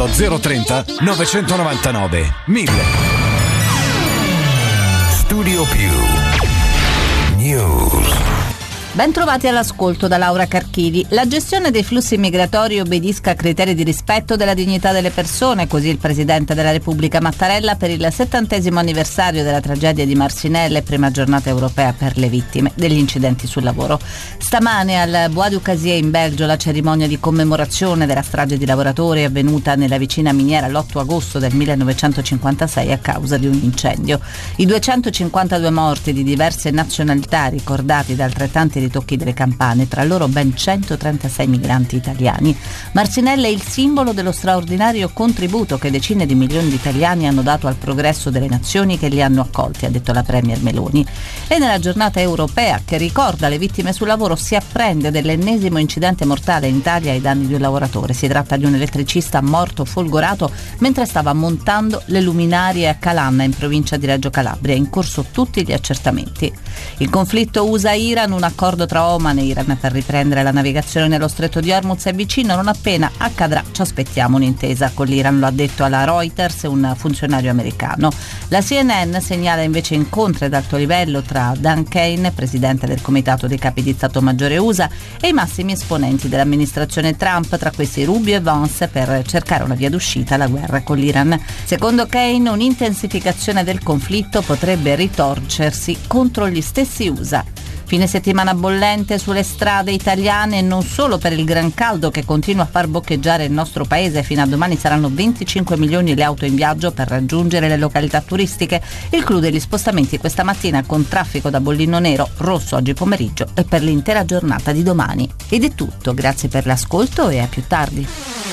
allo 030 999 1000. Studio Più News. Ben trovati all'ascolto da Laura Carchidi. La gestione dei flussi migratori obbedisca a criteri di rispetto della dignità delle persone, così il Presidente della Repubblica Mattarella per il 70° anniversario della tragedia di Marcinelle, prima giornata europea per le vittime degli incidenti sul lavoro. Stamane al Bois du Casier in Belgio la cerimonia di commemorazione della strage di lavoratori avvenuta nella vicina miniera l'8 agosto del 1956 a causa di un incendio. I 252 morti di diverse nazionalità ricordati da altrettanti ritocchi delle campane, tra loro ben 136 migranti italiani. Marcinelle è il simbolo dello straordinario contributo che decine di milioni di italiani hanno dato al progresso delle nazioni che li hanno accolti, ha detto la Premier Meloni. E nella giornata europea che ricorda le vittime sul lavoro si apprende dell'ennesimo incidente mortale in Italia ai danni di un lavoratore. Si tratta di un elettricista morto folgorato mentre stava montando le luminarie a Calanna in provincia di Reggio Calabria. In corso tutti gli accertamenti. Il conflitto USA-Iran, un accordo tra Oman e Iran per riprendere la navigazione nello stretto di Hormuz è vicino, non appena accadrà ci aspettiamo un'intesa con l'Iran, lo ha detto alla Reuters un funzionario americano. La CNN segnala invece incontri ad alto livello tra Dan Kane, presidente del comitato dei capi di Stato Maggiore USA, e i massimi esponenti dell'amministrazione Trump, tra questi Rubio e Vance, per cercare una via d'uscita alla guerra con l'Iran. Secondo Kane, un'intensificazione del conflitto potrebbe ritorcersi contro gli stessi USA. Fine settimana bollente sulle strade italiane, non solo per il gran caldo che continua a far boccheggiare il nostro paese. Fino a domani saranno 25 milioni le auto in viaggio per raggiungere le località turistiche. Il clou degli spostamenti questa mattina con traffico da bollino nero, rosso oggi pomeriggio e per l'intera giornata di domani. Ed è tutto, grazie per l'ascolto e a più tardi.